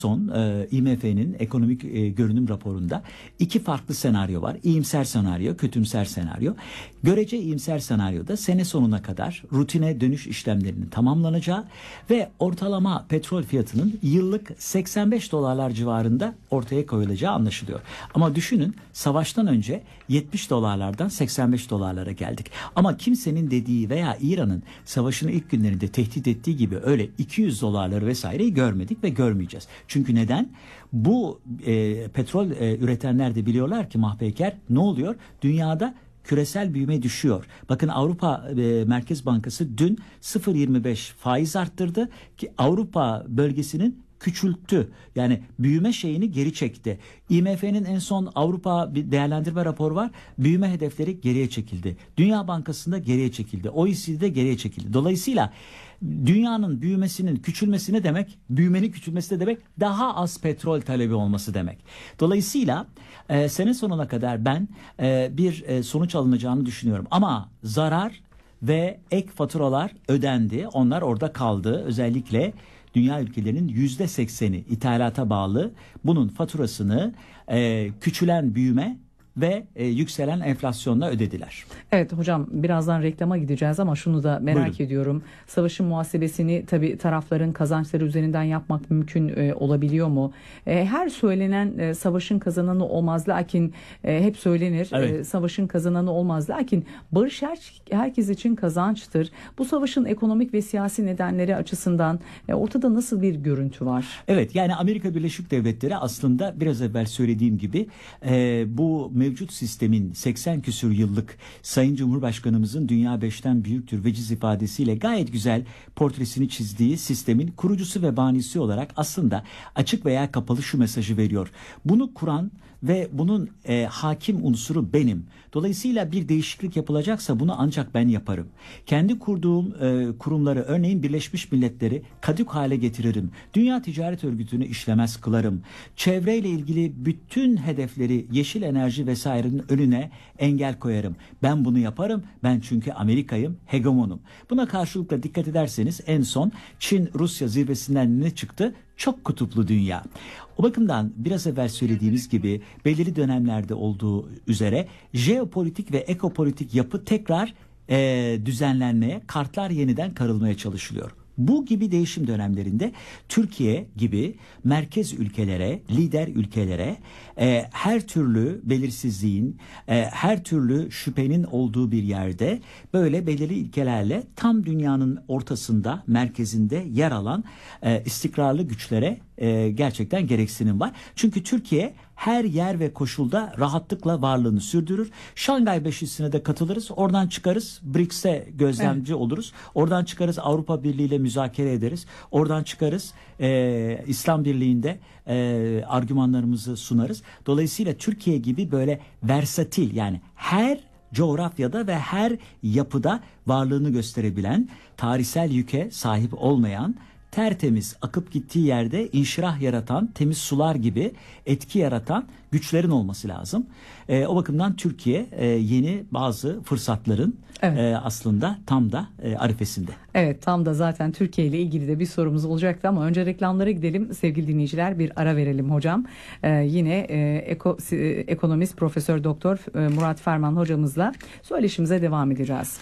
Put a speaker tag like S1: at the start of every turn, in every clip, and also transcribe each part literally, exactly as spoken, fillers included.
S1: Son e, I M F'nin ekonomik e, görünüm raporunda iki farklı senaryo var. İyimser senaryo, kötümser senaryo. Görece iyimser senaryoda sene sonuna kadar rutine dönüş işlemlerinin tamamlanacağı ve ortalama petrol fiyatının yıllık seksen beş dolarlar civarında ortaya koyulacağı anlaşılıyor. Ama düşünün, savaştan önce yetmiş dolarlardan seksen beş dolarlara geldik. Ama kimsenin dediği veya İran'ın savaşın ilk günlerinde tehdit ettiği gibi öyle iki yüz dolarları vesaireyi görmedik ve görmeyeceğiz. Çünkü neden? Bu e, petrol e, üretenler de biliyorlar ki Mahpeyker, ne oluyor? Dünyada küresel büyüme düşüyor. Bakın Avrupa e, Merkez Bankası dün sıfır virgül yirmi beş faiz arttırdı ki Avrupa bölgesinin küçülttü. Yani büyüme şeyini geri çekti. I M F'nin en son Avrupa bir değerlendirme raporu var. Büyüme hedefleri geriye çekildi. Dünya Bankası'nda geriye çekildi. O E C D'de geriye çekildi. Dolayısıyla dünyanın büyümesinin küçülmesi ne demek? Büyümenin küçülmesi de demek daha az petrol talebi olması demek. Dolayısıyla e, sene sonuna kadar ben e, bir e, sonuç alınacağını düşünüyorum. Ama zarar ve ek faturalar ödendi. Onlar orada kaldı. Özellikle dünya ülkelerinin yüzde sekseni ithalata bağlı. Bunun faturasını e, küçülen büyüme ve e, yükselen enflasyonla ödediler.
S2: Evet hocam, birazdan reklama gideceğiz ama şunu da merak Buyurun. ediyorum. Savaşın muhasebesini tabii tarafların kazançları üzerinden yapmak mümkün e, olabiliyor mu? E, her söylenen e, savaşın kazananı olmaz, lakin e, hep söylenir. Evet. E, savaşın kazananı olmaz, lakin barış her, herkes için kazançtır. Bu savaşın ekonomik ve siyasi nedenleri açısından e, ortada nasıl bir görüntü var? Evet, yani Amerika Birleşik Devletleri aslında biraz evvel söylediğim gibi e, bu mevcut sistemin seksen küsur yıllık Sayın Cumhurbaşkanımızın dünya beşten büyüktür veciz ifadesiyle gayet güzel portresini çizdiği sistemin kurucusu ve banisi olarak aslında açık veya kapalı şu mesajı veriyor. Bunu kuran ve bunun e, hakim unsuru benim. Dolayısıyla bir değişiklik yapılacaksa bunu ancak ben yaparım. Kendi kurduğum e, kurumları, örneğin Birleşmiş Milletleri kadük hale getiririm. Dünya Ticaret Örgütü'nü işlemez kılarım. Çevreyle ilgili bütün hedefleri, yeşil enerji vesairenin önüne engel koyarım. Ben bunu yaparım. Ben çünkü Amerika'yım, hegemonum. Buna karşılıkla dikkat ederseniz en son Çin-Rusya zirvesinden ne çıktı? Çok kutuplu dünya. O bakımdan biraz evvel söylediğimiz gibi belirli dönemlerde olduğu üzere jeopolitik ve ekopolitik yapı tekrar e, düzenlenmeye, kartlar yeniden karılmaya çalışılıyor. Bu gibi değişim dönemlerinde Türkiye gibi merkez ülkelere, lider ülkelere e, her türlü belirsizliğin, e, her türlü şüphenin olduğu bir yerde böyle belirli ilkelerle tam dünyanın ortasında, merkezinde yer alan e, istikrarlı güçlere e, gerçekten gereksinim var. Çünkü Türkiye her yer ve koşulda rahatlıkla varlığını sürdürür. Şangay Beşlisi'ne de katılırız. Oradan çıkarız. B R I C S'e gözlemci evet. oluruz. Oradan çıkarız. Avrupa Birliği ile müzakere ederiz. Oradan çıkarız. E, İslam Birliği'nde e, argümanlarımızı sunarız. Dolayısıyla Türkiye gibi böyle versatil, yani her coğrafyada ve her yapıda varlığını gösterebilen, tarihsel yüke sahip olmayan, tertemiz akıp gittiği yerde inşirah yaratan, temiz sular gibi etki yaratan güçlerin olması lazım. E, o bakımdan Türkiye e, yeni bazı fırsatların evet. e, aslında tam da e, arifesinde. Evet, tam da zaten Türkiye ile ilgili de bir sorumuz olacaktı ama önce reklamlara gidelim sevgili dinleyiciler, bir ara verelim hocam. E, yine e, eko, e, ekonomist Profesör Doktor e, Murat Ferman hocamızla söyleşimize devam edeceğiz.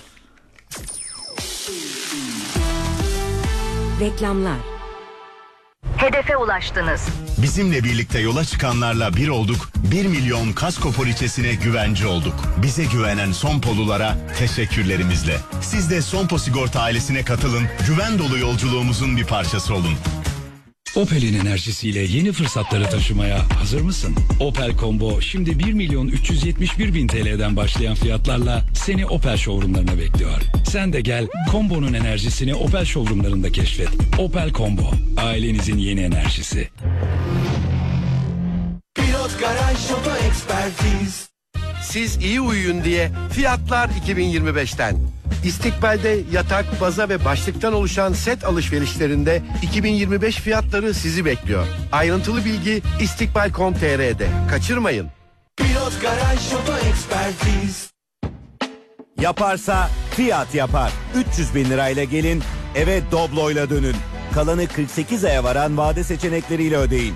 S3: Reklamlar.
S4: Hedefe ulaştınız.
S5: Bizimle birlikte yola çıkanlarla bir olduk, bir milyon kasko poliçesine güvence olduk. Bize güvenen Sonpolulara teşekkürlerimizle. Siz de Sonpo Sigorta ailesine katılın, güven dolu yolculuğumuzun bir parçası olun.
S6: Opel'in enerjisiyle yeni fırsatları taşımaya hazır mısın? Opel Combo şimdi bir milyon üç yüz yetmiş bir bin T L'den başlayan fiyatlarla seni Opel showroomlarına bekliyor. Sen de gel, Combo'nun enerjisini Opel showroomlarında keşfet. Opel Combo, ailenizin yeni enerjisi.
S7: Pilot Garaj Oto Ekspertiz.
S8: Siz iyi uyuyun diye fiyatlar iki bin yirmi beşten. İstikbal'de yatak, baza ve başlıktan oluşan set alışverişlerinde iki bin yirmi beş fiyatları sizi bekliyor. Ayrıntılı bilgi istikbal nokta com nokta t r'de. Kaçırmayın.
S7: Pilot Garaj Oto Ekspertiz.
S9: Yaparsa Fiat yapar. üç yüz bin lirayla gelin, eve Doblo'yla dönün. Kalanı kırk sekiz aya varan vade seçenekleriyle ödeyin.